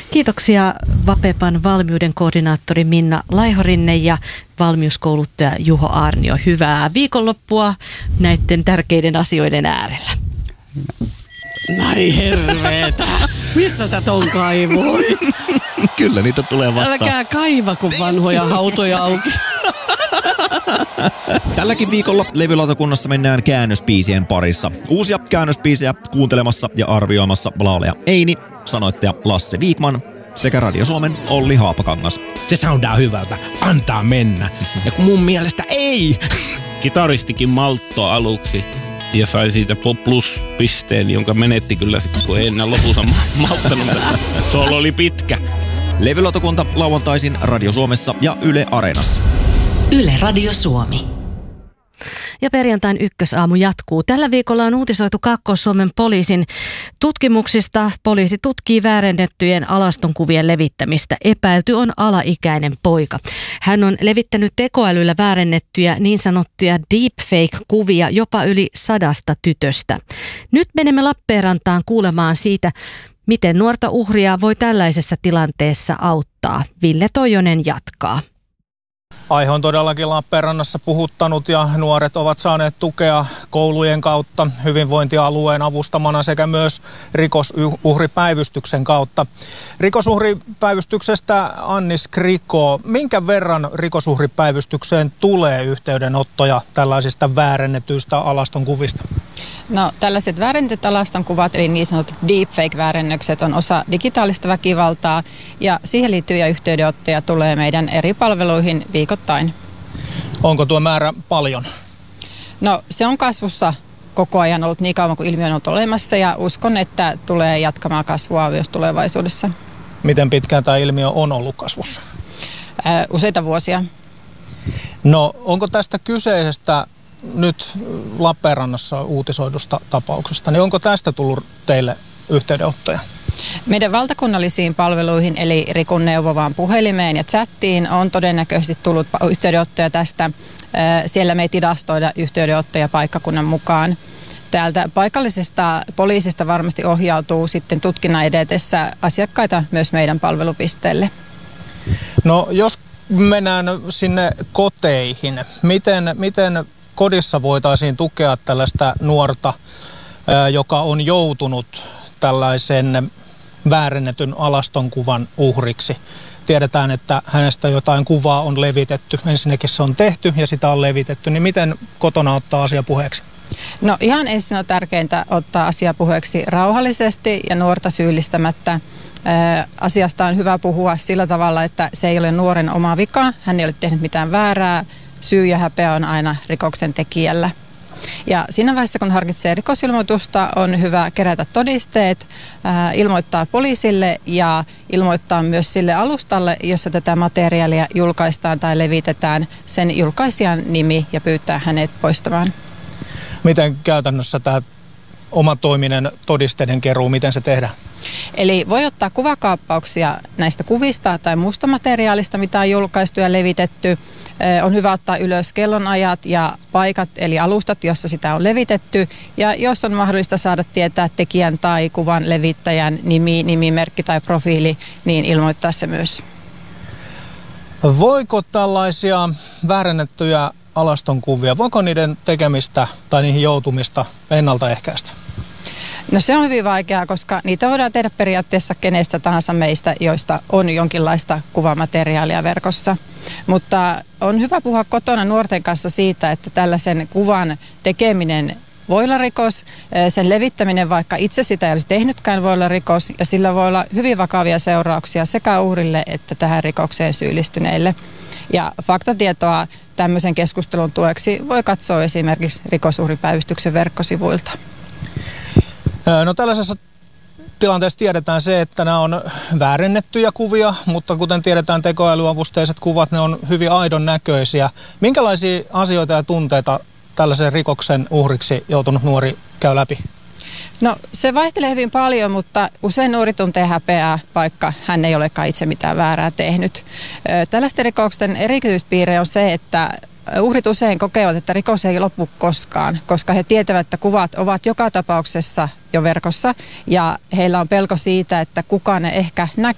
Kiitoksia Vapepan valmiuden koordinaattori Minna Laihorinne ja valmiuskouluttaja Juho Aarnio. Hyvää viikonloppua näiden tärkeiden asioiden äärellä. Nai herveetä! Mistä sä ton kaivoit? Kyllä niitä tulee vastaan. Älkää kaiva, kun vanhoja hautoja auki. Tälläkin viikolla levylautakunnassa mennään käännösbiisien parissa. Uusia käännösbiisejä kuuntelemassa ja arvioimassa laulaja Eini, sanoittaja Lasse Wikman sekä Radio Suomen Olli Haapakangas. Se soundaa hyvältä. Antaa mennä. Ja kun mun mielestä ei. Kitaristikin malttoi aluksi ja sai siitä Plus-pisteen, jonka menetti kyllä sitten, kun ei enää lopussa malttanut. Soolo oli pitkä. Levylautakunta lauantaisin Radio Suomessa ja Yle Areenassa. Yle Radio Suomi. Ja perjantain ykkösaamu jatkuu. Tällä viikolla on uutisoitu Kaakkois-Suomen poliisin tutkimuksista. Poliisi tutkii väärennettyjen alastonkuvien levittämistä. Epäilty on alaikäinen poika. Hän on levittänyt tekoälyllä väärennettyjä niin sanottuja deepfake-kuvia jopa yli 100 tytöstä. Nyt menemme Lappeenrantaan kuulemaan siitä, miten nuorta uhria voi tällaisessa tilanteessa auttaa. Ville Toijonen jatkaa. Aihe on todellakin Lappeenrannassa puhuttanut ja nuoret ovat saaneet tukea koulujen kautta, hyvinvointialueen avustamana sekä myös rikosuhripäivystyksen kautta. Rikosuhripäivystyksestä Annis Kriko, minkä verran rikosuhripäivystykseen tulee yhteydenottoja tällaisista väärennetyistä alastonkuvista? No, tällaiset väärennetyt alastonkuvat, eli niin sanotut deepfake-väärennökset, on osa digitaalista väkivaltaa ja siihen liittyviä yhteydenottoja tulee meidän eri palveluihin viikoittain. Onko tuo määrä paljon? No, se on kasvussa koko ajan ollut niin kauan kuin ilmiö on ollut olemassa ja uskon, että tulee jatkamaan kasvua myös tulevaisuudessa. Miten pitkään tämä ilmiö on ollut kasvussa? Useita vuosia. No, onko tästä kyseisestä nyt Lappeenrannassa uutisoidusta tapauksesta, niin onko tästä tullut teille yhteydenottoja? Meidän valtakunnallisiin palveluihin, eli Rikun neuvovaan puhelimeen ja chattiin on todennäköisesti tullut yhteydenottoja tästä. Siellä me ei tilastoida yhteydenottoja paikkakunnan mukaan. Täältä paikallisesta poliisista varmasti ohjautuu sitten tutkinnan edetessä asiakkaita myös meidän palvelupisteelle. No, jos mennään sinne koteihin, miten kodissa voitaisiin tukea tällaista nuorta, joka on joutunut tällaisen väärennetyn alastonkuvan uhriksi? Tiedetään, että hänestä jotain kuvaa on levitetty. Ensinnäkin se on tehty ja sitä on levitetty. Niin miten kotona ottaa asia puheeksi? No, ihan ensin on tärkeintä ottaa asia puheeksi rauhallisesti ja nuorta syyllistämättä. Asiasta on hyvä puhua sillä tavalla, että se ei ole nuoren oma vika. Hän ei ole tehnyt mitään väärää. Syy ja häpeä on aina rikoksen tekijällä. Ja siinä vaiheessa, kun harkitsee rikosilmoitusta, on hyvä kerätä todisteet, ilmoittaa poliisille ja ilmoittaa myös sille alustalle, jossa tätä materiaalia julkaistaan tai levitetään, sen julkaisijan nimi ja pyytää hänet poistamaan. Miten käytännössä tämä omatoiminen todisteiden keruu, miten se tehdään? Eli voi ottaa kuvakaappauksia näistä kuvista tai muusta materiaalista, mitä on julkaistu ja levitetty. On hyvä ottaa ylös kellonajat ja paikat, eli alustat, jossa sitä on levitetty. Ja jos on mahdollista saada tietää tekijän tai kuvan levittäjän nimi, nimimerkki tai profiili, niin ilmoittaa se myös. Voiko tällaisia väärennettyjä alastonkuvia, voiko niiden tekemistä tai niihin joutumista ennaltaehkäistä? No, se on hyvin vaikeaa, koska niitä voidaan tehdä periaatteessa kenestä tahansa meistä, joista on jonkinlaista kuvamateriaalia verkossa. Mutta on hyvä puhua kotona nuorten kanssa siitä, että tällaisen kuvan tekeminen voi olla rikos, sen levittäminen, vaikka itse sitä ei olisi tehnytkään, voi olla rikos ja sillä voi olla hyvin vakavia seurauksia sekä uhrille että tähän rikokseen syyllistyneille. Ja faktatietoa tämmöisen keskustelun tueksi voi katsoa esimerkiksi rikosuhripäivystyksen verkkosivuilta. No, tällaisessa tilanteessa tiedetään se, että nämä on väärennettyjä kuvia, mutta kuten tiedetään, tekoälyavusteiset kuvat, ne on hyvin aidon näköisiä. Minkälaisia asioita ja tunteita tällaisen rikoksen uhriksi joutunut nuori käy läpi? No, se vaihtelee hyvin paljon, mutta usein nuori tuntee häpeää, vaikka hän ei olekaan itse mitään väärää tehnyt. Tällaisten rikoksen erityispiirre on se, että uhrit usein kokevat, että rikos ei lopu koskaan, koska he tietävät, että kuvat ovat joka tapauksessa jo verkossa ja heillä on pelko siitä, että kukaan ne ehkä